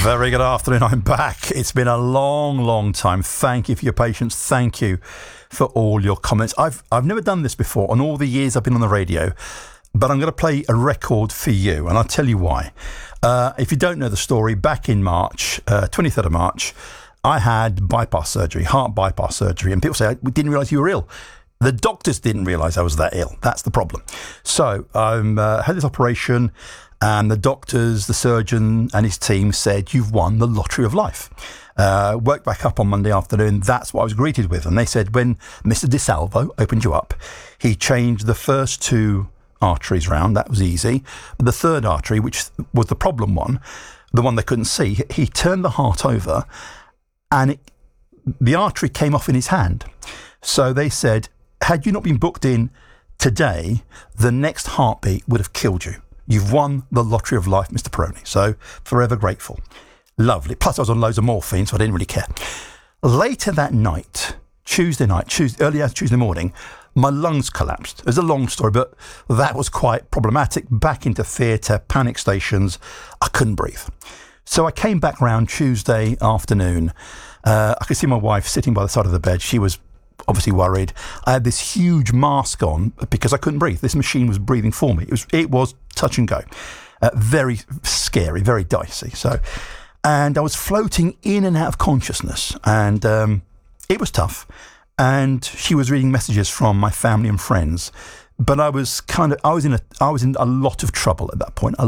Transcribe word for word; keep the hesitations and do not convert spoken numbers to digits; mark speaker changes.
Speaker 1: Very good afternoon. I'm back. It's been a long, long time. Thank you for your patience. Thank you for all your comments. I've I've never done this before on all the years I've been on the radio, but I'm going to play a record for you, and I'll tell you why. Uh, if you don't know the story, back in March, uh, twenty-third of March, I had bypass surgery, heart bypass surgery, and people say, we didn't realise you were ill. The doctors didn't realise I was that ill. That's the problem. So I um, uh, had this operation, and the doctors, the surgeon and his team said, you've won the lottery of life. Uh, woke back up on Monday afternoon. That's what I was greeted with. And they said, when Mister DeSalvo opened you up, he changed the first two arteries round. That was easy. But the third artery, which was the problem one, the one they couldn't see, he turned the heart over and it, the artery came off in his hand. So they said, had you not been booked in today, the next heartbeat would have killed you. You've won the lottery of life, Mister Perrone. So forever grateful. Lovely. Plus I was on loads of morphine, so I didn't really care. Later that night, Tuesday night, Tuesday, early as Tuesday morning, my lungs collapsed. It's a long story, but that was quite problematic. Back into theatre, panic stations. I couldn't breathe. So I came back round Tuesday afternoon. Uh, I could see my wife sitting by the side of the bed. She was obviously worried. I had this huge mask on because I couldn't breathe. This machine was breathing for me. It was it was touch and go. Uh, very scary, very dicey. So, and I was floating in and out of consciousness, and um, it was tough. And she was reading messages from my family and friends, but I was kind of I was in a I was in a lot of trouble at that point. A